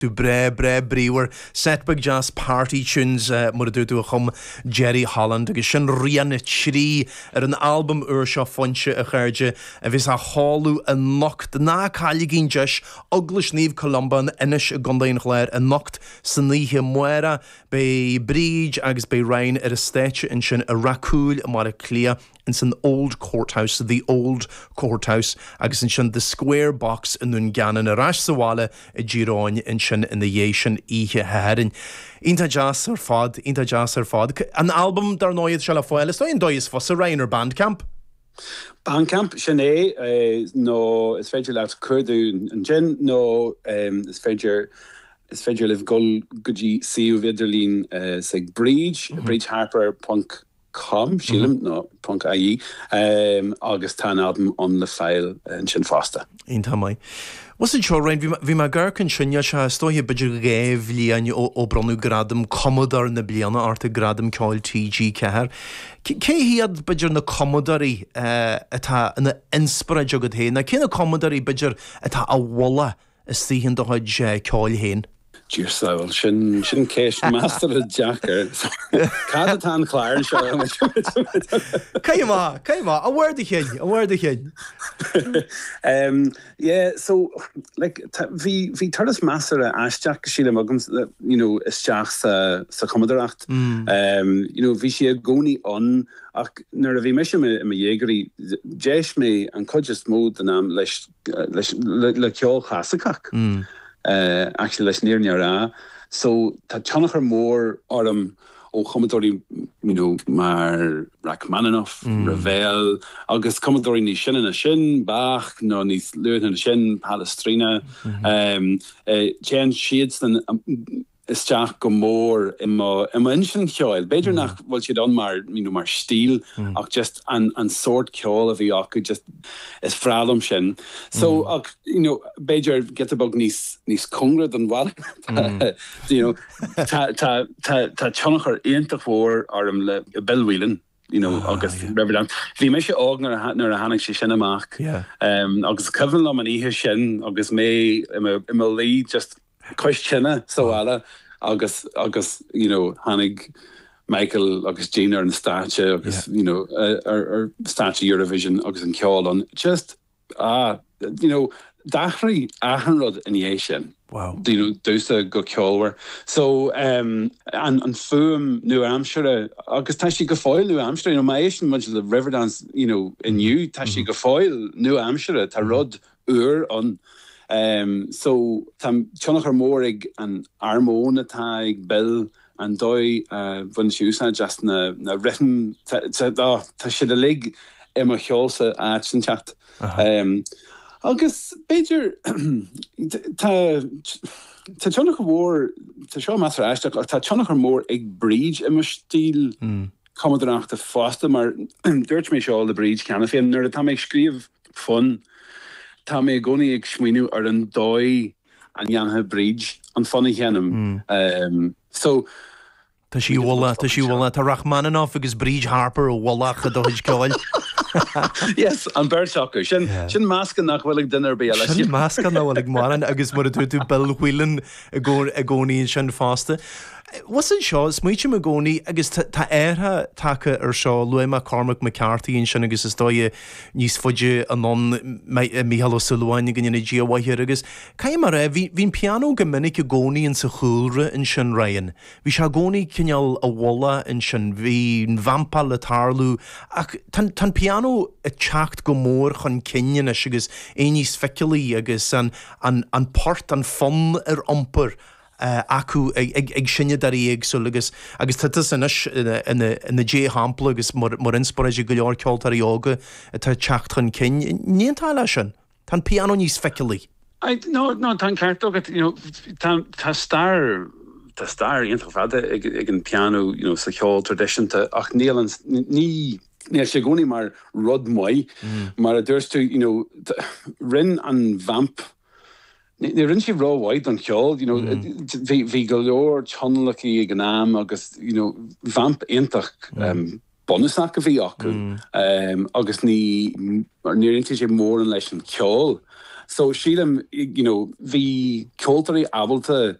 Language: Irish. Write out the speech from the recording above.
Du brewer setback jazz party tunes mar a chum Jerry Holland agus sin rian trí an album seo fonse a chuirde a bhís a háú a nocht ná caiile ginn deis oglas níomh Columban inis a gondaon chléir a nocht san níthe muire be bríd agus be rain a stéite in sin a racúil mar a clia in san old courthouse, the old courthouse, agus in sin the square box in nun ganan a ras sawale a giráin in sin in the yéishin ihe herin. Inta jazz ar fad. An album dar noyad shall a foil. Is in dois for a Rainer Bandcamp? Bandcamp, Sinead, no, it's fedger laat Kurdu and Jen, no, it's fedger live gul guji see viderlin seg Bridge Harper punk com Sheelam no punk IE August tan album on the file in Shin Foster. Inta mai. Was it sure, Ryan? Vi ma garcan sinja se stohi bidger gav lian o bronu gradam Commodore na bliana arte gradam cael TG ceher. Ke hiad bidger na Commodore ata na inspira jogad hen. Na ke na Commodore bidger ata a walla ysdihin do hod cael hen. Jersawel, shin cash master of Jacker. Cadatan Clare show. Kaima, a word again. Yeah, so like vi turdas master Ashjack Sheila Muggins, you know, is Jack sa Commodore act. You know, vi she goni on nar vi mission me yegri jesh me and kudjust mode the name lesh kjol chasakak. Actually leis near near so tá Jonathan Moore orm o Commodore, you know, mar Rachmaninoff, Ravel, agus Commodore ni shin and a shin, Bach, no ni learn and a shin, Palestrina, Jen Shades and is Jack go more in my instant kjol. Better nach what you done mar, you know, mar steel, just and sword kjol of the just is fralum shin. So you know, better get the bug nis congra than what, you know, ta chonacher eintig voor arm le Bill Whelan. You know, August Reverend. Vi misje ogner a hannig she shin amach. August Kevin Lam an ihe shin, August me im a lead just question so ala August you know Hannig Michael August Gina and statue August you know or statue Eurovision August and Kjolon just you know Dachri Ahanrod in Asian. Wow. You know, those go Kjolwer. So and Fuam New Hampshire August Tashi Gafoil New Hampshire, you know, my Asian much of the Riverdance, you know, in you Tashi Gafoil New Hampshire Tarod on so tam Jonathan Morig and Armona Tag Bill and Doi van Schusa just na written ta should a leg Emma Hjolse action chat. August Bejer ta Jonathan Moore ta show master Ashtak ta Jonathan Moore ig bridge Emma stil Commodore achter Foster maar Dutch me show the bridge can if ner ta me skrif fun tá mé goni ag sminu ar an dói an Janhe Bridge an funny hennem. So tá sí walla tá Rachmaninoff agus Bridge Harper o walla chadoid coil. Yes, an Birdshocker. Sin masca nach bhfuil dinner be. Sin masca nach bhfuil maran agus mar tú Bill Whelan a gcónaí sin fásta. Was it seo smuoite me gcónaí agus tá airtha take ar seo Luima Cormac McCarthy in sin agus is dói níos fuide anon Michal O'Sullivan gan na GWHir agus cai mar hín piano go minic a gcónaí in sa chúlra in sin rain. Bhí se gcónaí cineal a walla in sin bhí vampa le tarlú ach tan piano a teacht go mór chun cinean agus níos feicealaí agus an port an fun ar ompur acu ag sinne darí ag so agus tutas inis in na J hampla agus mar inspiraid go leor ceoltar yoga tá teacht chun cin níon tá lei sin tan piano níos feicealaí. No tan ceart you know tá star ionintach fada ag an piano, you know, sa ceol tradition ach níl ní sé gcónaí mar rud mai mar a dúirs tú, you know, rin an vamp Ní rinn si rá waid an ceol, you know, bhí go leor tionlaí ag an am agus, you know, vamp intach bonusach a bhí acu agus ní sé mór an leis an ceol. So sílam, vi Coltarí abalta